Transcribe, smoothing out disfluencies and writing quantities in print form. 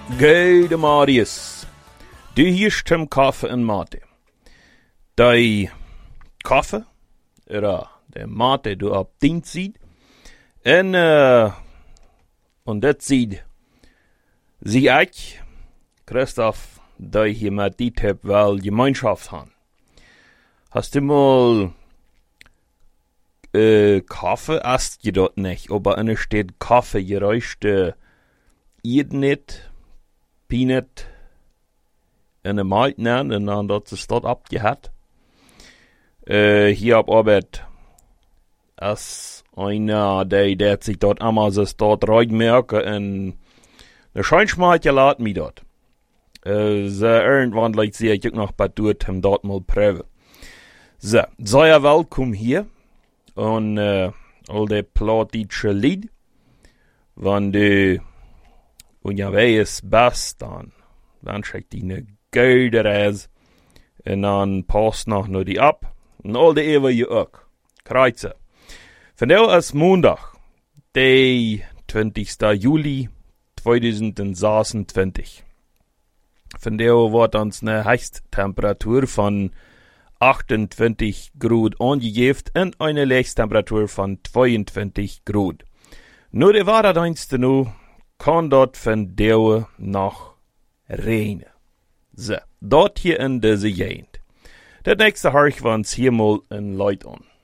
Gode Marius, du hierstem kaffe en mate. Die kaffe, de mate du op dienst ziet, en dat ziet, zie ik, Christoph, die je met dit hebt wel gemeenschap han. Hast du mal kaffe ast je dat niet, aber er steht kaffe geräuschte Edenet, peanut en een malt nemen en dan dat ze dat opgehad. Hier op Arbeit als einer die zich dat allemaal zo dat uitmerken en de schijnsmaatje laat me dat. Ze irgendwann lijkt zie ik ook nog wat doet hem dat mal proeven. Zo, zeer welkom hier en al de platische lied, want de onderwijs best dan schrijft die een goede reis en dan pas nog naar die op en al de eeuwen je ook. Kruidse. Vandaag is maandag, de 20. juli 2026. Vandaag wordt ons een hoogtetemperatuur van 28 graden aangegeven en een laagtetemperatuur van 22 graden. Nu de waarheidsdiensten nu kan dat vandaag nog regenen. Zo, dat hier in deze gegend. Dat nächste Harch van hier mal een light on.